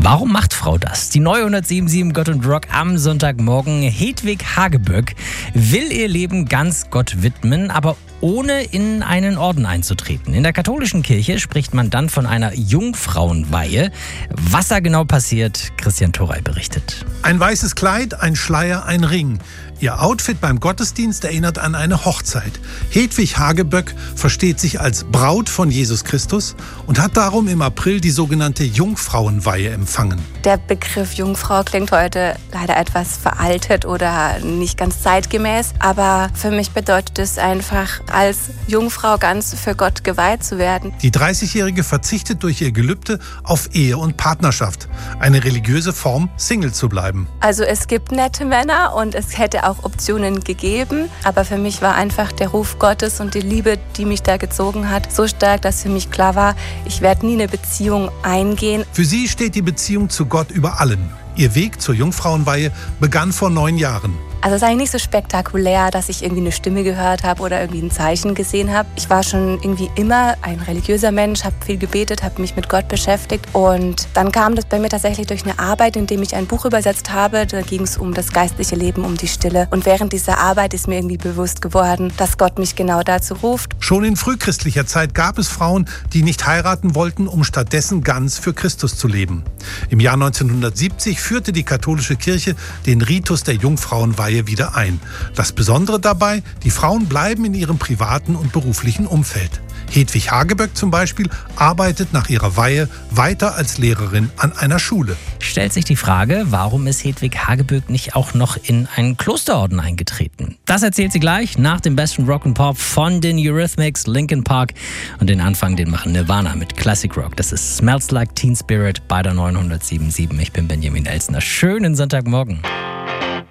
Warum macht Frau das? Die neue 107.7 Gott und Rock am Sonntagmorgen. Hedwig Hageböck will ihr Leben ganz Gott widmen, aber ohne in einen Orden einzutreten. In der katholischen Kirche spricht man dann von einer Jungfrauenweihe. Was da genau passiert, Christian Thorey berichtet. Ein weißes Kleid, ein Schleier, ein Ring. Ihr Outfit beim Gottesdienst erinnert an eine Hochzeit. Hedwig Hageböck versteht sich als Braut von Jesus Christus und hat darum im April die sogenannte Jungfrauenweihe empfangen. Der Begriff Jungfrau klingt heute leider etwas veraltet oder nicht ganz zeitgemäß, aber für mich bedeutet es einfach, als Jungfrau ganz für Gott geweiht zu werden. Die 30-Jährige verzichtet durch ihr Gelübde auf Ehe und Partnerschaft, eine religiöse Form, Single zu bleiben. Also es gibt nette Männer und es hätte auch Optionen gegeben, aber für mich war einfach der Ruf Gottes und die Liebe, die mich da gezogen hat, so stark, dass für mich klar war, ich werde nie eine Beziehung eingehen. Für sie steht die Beziehung zu Gott über allem. Ihr Weg zur Jungfrauenweihe begann vor 9 Jahren. Also es ist eigentlich nicht so spektakulär, dass ich irgendwie eine Stimme gehört habe oder irgendwie ein Zeichen gesehen habe. Ich war schon irgendwie immer ein religiöser Mensch, habe viel gebetet, habe mich mit Gott beschäftigt. Und dann kam das bei mir tatsächlich durch eine Arbeit, in der ich ein Buch übersetzt habe. Da ging es um das geistliche Leben, um die Stille. Und während dieser Arbeit ist mir irgendwie bewusst geworden, dass Gott mich genau dazu ruft. Schon in frühchristlicher Zeit gab es Frauen, die nicht heiraten wollten, um stattdessen ganz für Christus zu leben. Im Jahr 1970 führte die katholische Kirche den Ritus der Jungfrauenweihe wieder ein. Das Besondere dabei, die Frauen bleiben in ihrem privaten und beruflichen Umfeld. Hedwig Hageböck zum Beispiel arbeitet nach ihrer Weihe weiter als Lehrerin an einer Schule. Stellt sich die Frage, warum ist Hedwig Hageböck nicht auch noch in einen Klosterorden eingetreten? Das erzählt sie gleich nach dem besten Rock and Pop von den Eurythmics, Linkin Park, und den Anfang, den machen Nirvana mit Classic Rock. Das ist Smells Like Teen Spirit bei der 907.7. Ich bin Benjamin Elsner. Schönen Sonntagmorgen.